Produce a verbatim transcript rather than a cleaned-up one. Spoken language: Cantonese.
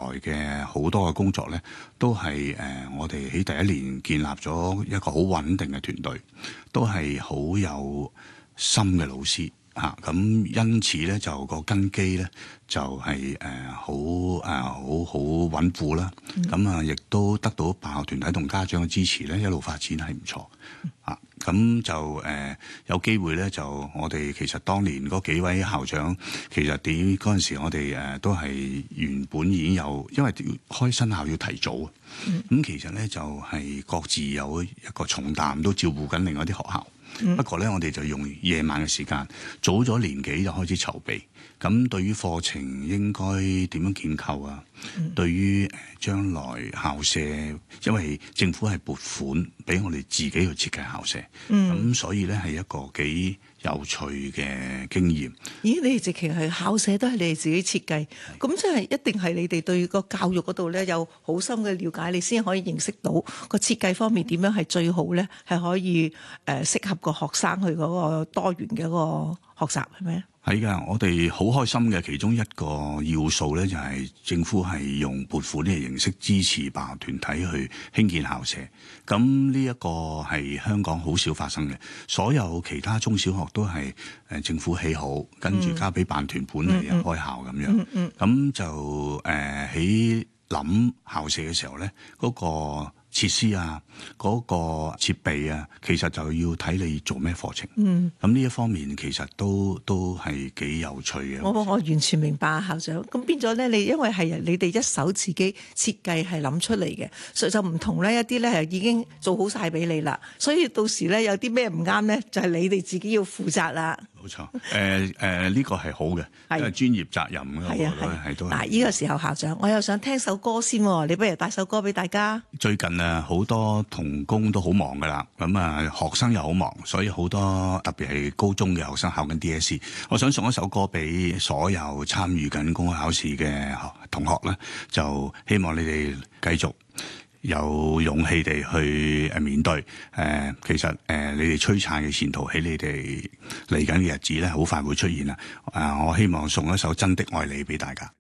嘅好多嘅工作咧，都係誒、呃、我哋喺第一年建立咗一個好穩定嘅團隊，都係好有心嘅老師嚇。咁、啊、因此咧，就個根基咧就係誒好誒好好穩固啦。咁啊，亦都得到辦學團體同家長嘅支持咧，一路發展係唔錯嚇。咁就誒、呃、有機會咧，就我哋其實當年嗰幾位校長，其實點嗰陣時我哋誒、呃、都係原本已經有，因為開新校要提早啊。咁、嗯、其實咧就係、是、各自有一個重擔，都照顧緊另外啲學校。嗯、不過咧，我哋就用夜晚嘅時間，早咗年幾就開始籌備。咁對於課程應該點樣建構啊？嗯、對於誒將來校舍，因為政府係撥款俾我哋自己去設計校舍，咁、嗯、所以咧係一個幾有趣嘅經驗。 咦？你哋直情係校舍都係你哋自己設計，咁即係一定係你哋對個教育嗰度咧有好深嘅了解，你先可以認識到個設計方面點樣係最好咧，係可以誒、呃、適合個學生去嗰個多元嘅一個學習，係咪啊？ 係㗎，我哋好開心嘅其中一個要素咧，就係政府係用撥款嘅形式支持辦學團體去興建校舍。咁呢一個係香港好少發生嘅，所有其他中小學都係誒政府起好，跟住交俾辦團本嚟開校咁樣。咁、嗯嗯、就誒喺諗校舍嘅時候咧，嗰、嗰個設施啊，嗰、那個設備啊，其實就要睇你做咩課程。嗯，咁呢一方面其實都都係幾有趣嘅。 我我完全明白啊，校長。咁變咗咧，你因為係你哋一手自己設計係諗出嚟嘅，所以就唔同咧一啲咧係已經做好晒俾你啦。所以到時咧有啲咩唔啱咧，就係、是、你哋自己要負責啦。 冇錯，誒誒呢個係好嘅，係專業責任嘅。 係啊係都係。 嗱，呢個時候校長，我又想聽首歌先，你不如帶首歌俾大家。 最近啊，好多同工都好忙噶啦，咁啊學生又好忙，所以好多特別係高中嘅學生考緊 D S E。我想送一首歌俾所有參與緊公開考試嘅同學啦，就希望你哋繼續有勇氣地去誒面對誒、呃，其實誒、呃、你哋璀璨嘅前途喺你哋嚟緊嘅日子咧，好快會出現啦！啊、呃，我希望送一首《真的愛你》俾大家。